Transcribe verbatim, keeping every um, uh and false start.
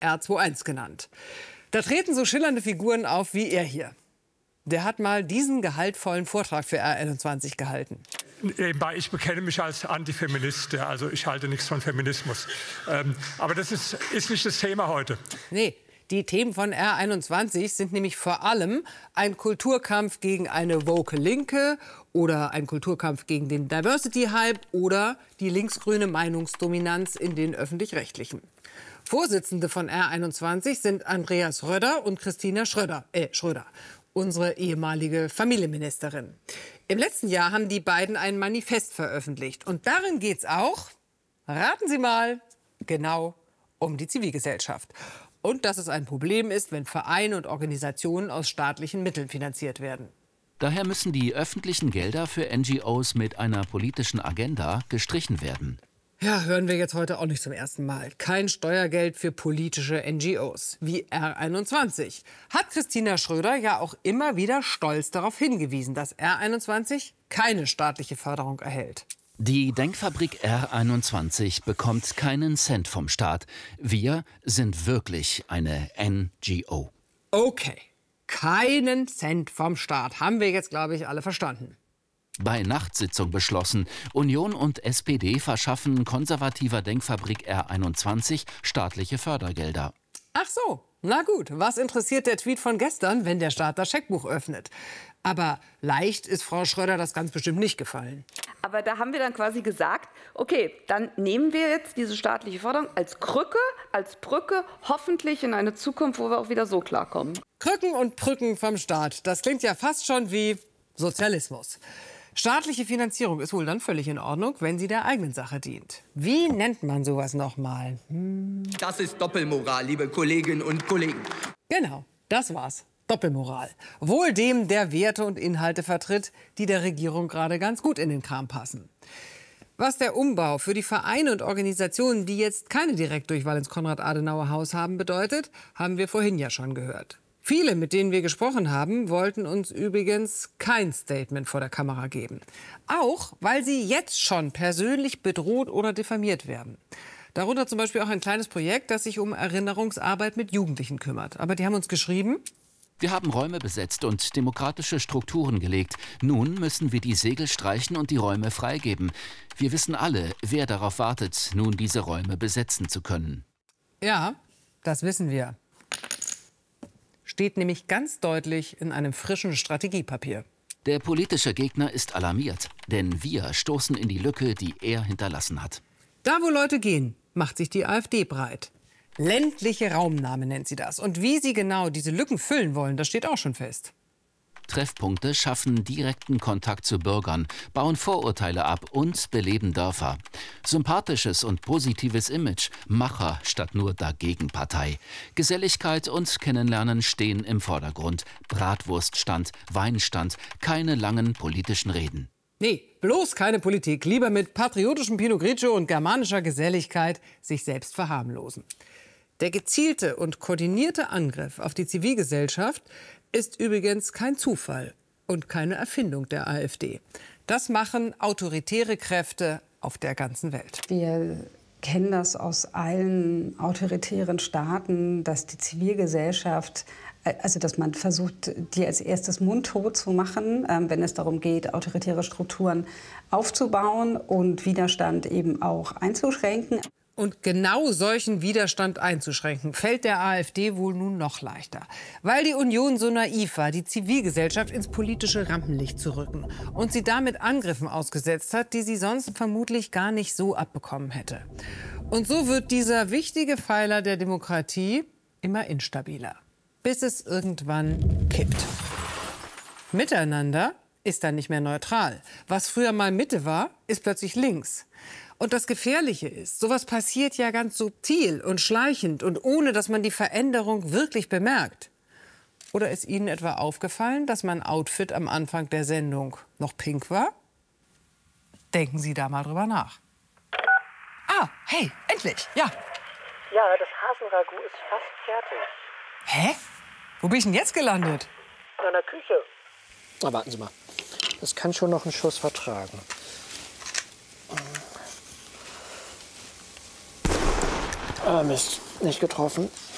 R einundzwanzig genannt. Da treten so schillernde Figuren auf wie er hier. Der hat mal diesen gehaltvollen Vortrag für R einundzwanzig gehalten. Nebenbei, ich bekenne mich als Antifeminist, ja, also ich halte nichts von Feminismus. Ähm, aber das ist, ist nicht das Thema heute. Nee, die Themen von R einundzwanzig sind nämlich vor allem ein Kulturkampf gegen eine woke Linke oder ein Kulturkampf gegen den Diversity-Hype oder die linksgrüne Meinungsdominanz in den Öffentlich-Rechtlichen. Vorsitzende von R einundzwanzig sind Andreas Röder und Christina Schröder, äh, Schröder, unsere ehemalige Familienministerin. Im letzten Jahr haben die beiden ein Manifest veröffentlicht. Und darin geht es auch, raten Sie mal, genau um die Zivilgesellschaft. Und dass es ein Problem ist, wenn Vereine und Organisationen aus staatlichen Mitteln finanziert werden. Daher müssen die öffentlichen Gelder für N G Os mit einer politischen Agenda gestrichen werden. Ja, hören wir jetzt heute auch nicht zum ersten Mal. Kein Steuergeld für politische N G Os, wie R einundzwanzig. Hat Christina Schröder ja auch immer wieder stolz darauf hingewiesen, dass R einundzwanzig keine staatliche Förderung erhält. Die Denkfabrik R einundzwanzig bekommt keinen Cent vom Staat. Wir sind wirklich eine N G O. Okay, keinen Cent vom Staat. Haben wir jetzt, glaube ich, alle verstanden. Bei Nachtsitzung beschlossen, Union und S P D verschaffen konservativer Denkfabrik R einundzwanzig staatliche Fördergelder. Ach so, na gut. Was interessiert der Tweet von gestern, wenn der Staat das Scheckbuch öffnet? Aber leicht ist Frau Schröder das ganz bestimmt nicht gefallen. Aber da haben wir dann quasi gesagt, okay, dann nehmen wir jetzt diese staatliche Förderung als Krücke, als Brücke, hoffentlich in eine Zukunft, wo wir auch wieder so klarkommen. Krücken und Brücken vom Staat, das klingt ja fast schon wie Sozialismus. Staatliche Finanzierung ist wohl dann völlig in Ordnung, wenn sie der eigenen Sache dient. Wie nennt man sowas nochmal? Hm. Das ist Doppelmoral, liebe Kolleginnen und Kollegen. Genau, das war's. Doppelmoral. Wohl dem, der Werte und Inhalte vertritt, die der Regierung gerade ganz gut in den Kram passen. Was der Umbau für die Vereine und Organisationen, die jetzt keine Direktdurchwahl ins Konrad-Adenauer-Haus haben, bedeutet, haben wir vorhin ja schon gehört. Viele, mit denen wir gesprochen haben, wollten uns übrigens kein Statement vor der Kamera geben. Auch, weil sie jetzt schon persönlich bedroht oder diffamiert werden. Darunter zum Beispiel auch ein kleines Projekt, das sich um Erinnerungsarbeit mit Jugendlichen kümmert. Aber die haben uns geschrieben: Wir haben Räume besetzt und demokratische Strukturen gelegt. Nun müssen wir die Segel streichen und die Räume freigeben. Wir wissen alle, wer darauf wartet, nun diese Räume besetzen zu können. Ja, das wissen wir. Steht nämlich ganz deutlich in einem frischen Strategiepapier. Der politische Gegner ist alarmiert, denn wir stoßen in die Lücke, die er hinterlassen hat. Da, wo Leute gehen, macht sich die AfD breit. Ländliche Raumnahme nennt sie das. Und wie sie genau diese Lücken füllen wollen, das steht auch schon fest. Treffpunkte schaffen direkten Kontakt zu Bürgern, bauen Vorurteile ab und beleben Dörfer. Sympathisches und positives Image, Macher statt nur Dagegenpartei. Geselligkeit und Kennenlernen stehen im Vordergrund. Bratwurststand, Weinstand, keine langen politischen Reden. Nee, bloß keine Politik. Lieber mit patriotischem Pinot Grigio und germanischer Geselligkeit sich selbst verharmlosen. Der gezielte und koordinierte Angriff auf die Zivilgesellschaft ist übrigens kein Zufall und keine Erfindung der AfD. Das machen autoritäre Kräfte auf der ganzen Welt. Wir kennen das aus allen autoritären Staaten, dass die Zivilgesellschaft, also dass man versucht, die als erstes mundtot zu machen, wenn es darum geht, autoritäre Strukturen aufzubauen und Widerstand eben auch einzuschränken. Und genau solchen Widerstand einzuschränken, fällt der AfD wohl nun noch leichter. Weil die Union so naiv war, die Zivilgesellschaft ins politische Rampenlicht zu rücken und sie damit Angriffen ausgesetzt hat, die sie sonst vermutlich gar nicht so abbekommen hätte. Und so wird dieser wichtige Pfeiler der Demokratie immer instabiler, bis es irgendwann kippt. Miteinander ist dann nicht mehr neutral. Was früher mal Mitte war, ist plötzlich links. Und das Gefährliche ist, sowas passiert ja ganz subtil und schleichend und ohne, dass man die Veränderung wirklich bemerkt. Oder ist Ihnen etwa aufgefallen, dass mein Outfit am Anfang der Sendung noch pink war? Denken Sie da mal drüber nach. Ah, hey, endlich, ja. Ja, das Hasenragout ist fast fertig. Hä? Wo bin ich denn jetzt gelandet? In der Küche. Na, warten Sie mal. Das kann schon noch einen Schuss vertragen. Ah, Mist, nicht getroffen.